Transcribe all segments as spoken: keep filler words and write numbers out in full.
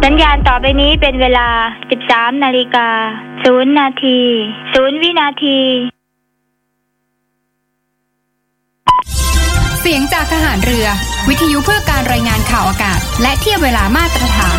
สัญญาณต่อไปนี้เป็นเวลา สิบสามนาฬิกาศูนย์นาทีศูนย์วินาทีเสียงจากทหารเรือวิทยุเพื่อการรายงานข่าวอากาศและเทียบเวลามาตรฐาน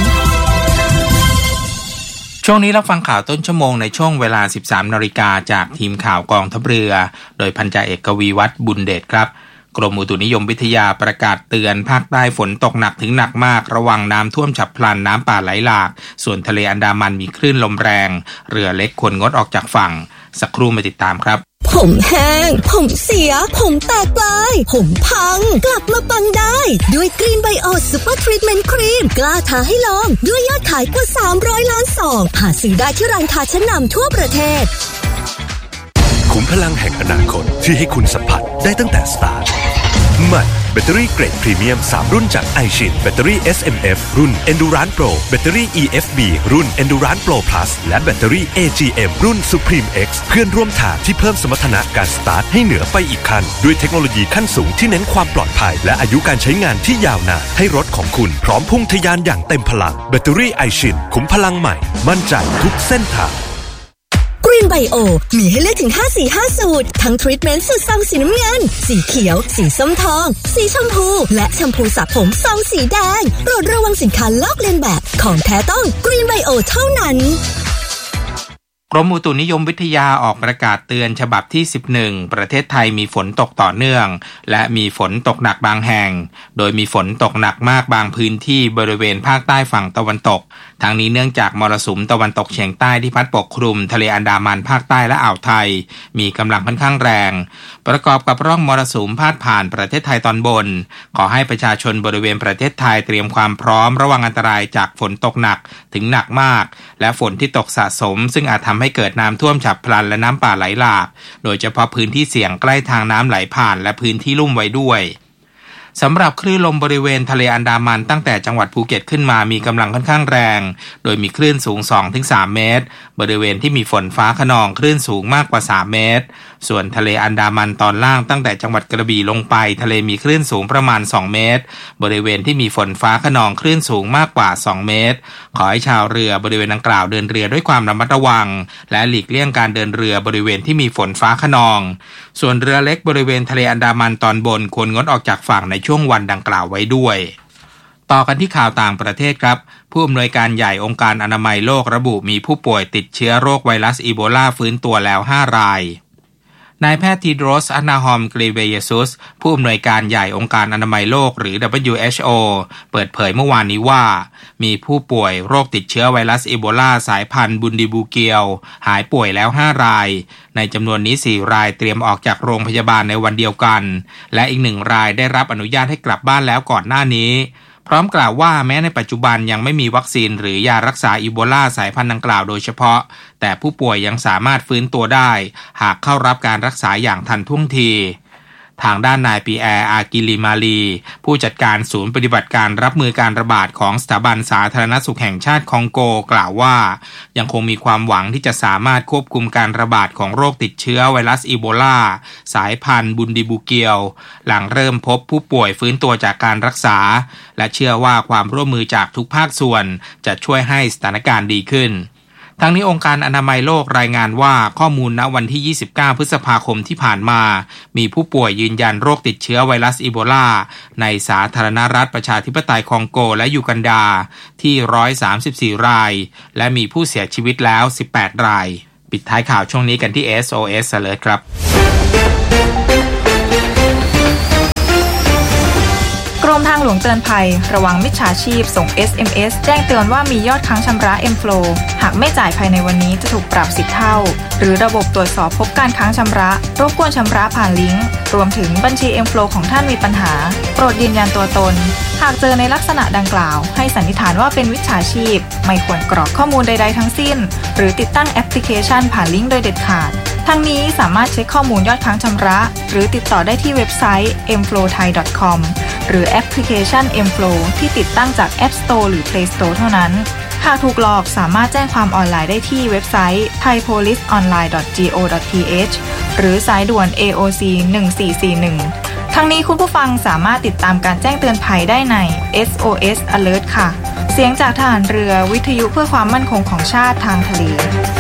ช่วงนี้รับฟังข่าวต้นชั่วโมงในช่วงเวลา สิบสามนาฬิกาจากทีมข่าวกองทัพเรือโดยพันจ่าเอกกวีวัฒน์บุญเดชครับกรมอุตุนิยมวิทยาประกาศเตือนภาคใต้ฝนตกหนักถึงหนักมากระวังน้ำท่วมฉับพลันน้ำป่าไหลหลากส่วนทะเลอันดามันมีคลื่นลมแรงเรือเล็กควรงดออกจากฝั่งสักครู่มาติดตามครับผมแห้งผมเสียผมแตกปลายผมพังกลับมาปังได้ด้วยกรีนไบโอซูเปอร์ทรีทเมนต์ครีมกล้าท้าให้ลองด้วยยอดขายกว่าสามร้อยล้านซองหาซื้อได้ที่ร้านค้าชั้นนำทั่วประเทศขุมพลังแห่งอนาคตที่ให้คุณสัมผัสได้ตั้งแต่สตาร์ทใหม่แบตเตอรี่เกรดพรีเมียมสามรุ่นจากไอชินแบตเตอรี่ เอส เอ็ม เอฟ รุ่น Endurance Pro แบตเตอรี่ อี เอฟ บี รุ่น Endurance Pro Plus และแบตเตอรี่ เอ จี เอ็ม รุ่น Supreme X เพื่อนร่วมทางที่เพิ่มสมรรถนะการสตาร์ทให้เหนือไปอีกขั้นด้วยเทคโนโลยีขั้นสูงที่เน้นความปลอดภัยและอายุการใช้งานที่ยาวนานให้รถของคุณพร้อมพุ่งทะยานอย่างเต็มพลังแบตเตอรี่ไอชินขุมพลังใหม่มั่นใจทุกเส้นทางกรีนไบโอมีให้เลือกถึงห้าสีห้าสูตรทั้งทรีทเมนต์สูตรซองสีน้ำเงินสีเขียวสีส้มทองสีชมพูและแชมพูสระผมซองสีแดงโปรดระวังสินค้าลอกเลียนแบบของแท้ต้องกรีนไบโอเท่านั้นกรมอุตุนิยมวิทยาออกประกาศเตือนฉบับที่สิบเอ็ดประเทศไทยมีฝนตกต่อเนื่องและมีฝนตกหนักบางแห่งโดยมีฝนตกหนักมากบางพื้นที่บริเวณภาคใต้ฝั่งตะวันตกทั้งนี้เนื่องจากมรสุมตะวันตกเฉียงใต้ที่พัดปกคลุมทะเลอันดามันภาคใต้และอ่าวไทยมีกำลังค่อนข้างแรงประกอบกับร่องมรสุมพาดผ่านประเทศไทยตอนบนขอให้ประชาชนบริเวณประเทศไทยเตรียมความพร้อมระวังอันตรายจากฝนตกหนักถึงหนักมากและฝนที่ตกสะสมซึ่งอาจทำให้เกิดน้ำท่วมฉับพลันและน้ำป่าไหลหลากโดยเฉพาะพื้นที่เสี่ยงใกล้ทางน้ำไหลผ่านและพื้นที่ลุ่มไว้ด้วยสำหรับคลื่นลมบริเวณทะเลอันดามันตั้งแต่จังหวัดภูเก็ตขึ้นมามีกำลังค่อนข้างแรงโดยมีคลื่นสูง สองถึงสาม เมตรบริเวณที่มีฝนฟ้าคะนองคลื่นสูงมากกว่าสามเมตรส่วนทะเลอันดามันตอนล่างตั้งแต่จังหวัดกระบี่ลงไปทะเลมีคลื่นสูงประมาณสองเมตรบริเวณที่มีฝนฟ้าคะนองคลื่นสูงมากกว่าสองเมตรขอให้ชาวเรือบริเวณดังกล่าวเดินเรือด้วยความระมัดระวังและหลีกเลี่ยงการเดินเรือบริเวณที่มีฝนฟ้าคะนองส่วนเรือเล็กบริเวณทะเลอันดามันตอนบนควรงดออกจากฝั่งในช่วงวันดังกล่าวไว้ด้วยต่อกันที่ข่าวต่างประเทศครับผู้อำนวยการใหญ่องค์การอนามัยโลกระบุมีผู้ป่วยติดเชื้อโรคไวรัสอีโบลาฟื้นตัวแล้วห้ารายนายแพทย์ทีโดรส อะนาฮอม กรีเวเยซุสผู้อำนวยการใหญ่องค์การอนามัยโลกหรือ ดับเบิลยู เอช โอ เปิดเผยเมื่อวานนี้ว่ามีผู้ป่วยโรคติดเชื้อไวรัสอีโบลาสายพันธุ์บุนดิบูเกียวหายป่วยแล้วห้ารายในจำนวนนี้สี่รายเตรียมออกจากโรงพยาบาลในวันเดียวกันและอีกหนึ่งรายได้รับอนุญาตให้กลับบ้านแล้วก่อนหน้านี้พร้อมกล่าวว่าแม้ในปัจจุบันยังไม่มีวัคซีนหรือยารักษาอีโบลาสายพันธุ์ดังกล่าวโดยเฉพาะแต่ผู้ป่วยยังสามารถฟื้นตัวได้หากเข้ารับการรักษาอย่างทันท่วงทีทางด้านนายปีแอร์ อากิลิมาลีผู้จัดการศูนย์ปฏิบัติการรับมือการระบาดของสถาบันสาธารณสุขแห่งชาติคองโกกล่าวว่ายังคงมีความหวังที่จะสามารถควบคุมการระบาดของโรคติดเชื้อไวรัสอีโบลาสายพันธุ์บุนดิบูเกียวหลังเริ่มพบผู้ป่วยฟื้นตัวจากการรักษาและเชื่อว่าความร่วมมือจากทุกภาคส่วนจะช่วยให้สถานการณ์ดีขึ้นทั้งนี้องค์การอนามัยโลกรายงานว่าข้อมูลณวันที่ยี่สิบเก้าพฤษภาคมที่ผ่านมามีผู้ป่วยยืนยันโรคติดเชื้อไวรัสอีโบลาในสาธารณรัฐประชาธิปไตยคองโกและยูกันดาที่หนึ่งร้อยสามสิบสี่รายและมีผู้เสียชีวิตแล้วสิบแปดรายปิดท้ายข่าวช่วงนี้กันที่ เอส โอ เอส Alert ครับกรมทางหลวงเตือนภัยระวังมิจฉาชีพส่ง เอส เอ็ม เอส แจ้งเตือนว่ามียอดค้างชำระ M-Flow หากไม่จ่ายภายในวันนี้จะถูกปรับสิบเท่าหรือระบบตรวจสอบพบการค้างชำระรบกวนชำระผ่านลิงก์รวมถึงบัญชี M-Flow ของท่านมีปัญหาโปรดยืนยันตัวตนหากเจอในลักษณะดังกล่าวให้สันนิษฐานว่าเป็นมิจฉาชีพไม่ควรกรอกข้อมูลใดๆทั้งสิ้นหรือติดตั้งแอปพลิเคชันผ่านลิงก์โดยเด็ดขาดทั้งนี้สามารถเช็คข้อมูลยอดค้างชำระหรือติดต่อได้ที่เว็บไซต์ เอ็ม โฟลว์ ไทย ดอท คอม หรือแอปพลิเคชัน M-Flow ที่ติดตั้งจาก App Store หรือ Play Store เท่านั้นหากถูกหลอกสามารถแจ้งความออนไลน์ได้ที่เว็บไซต์ ไทยโพลิสออนไลน์ ดอท จี โอ ดอท ที เอช หรือสายด่วน เอ โอ ซี หนึ่งสี่สี่หนึ่งทั้งนี้คุณผู้ฟังสามารถติดตามการแจ้งเตือนภัยได้ใน เอส โอ เอส Alert ค่ะเสียงจากทหารเรือวิทยุเพื่อความมั่นคงของชาติทางทะเล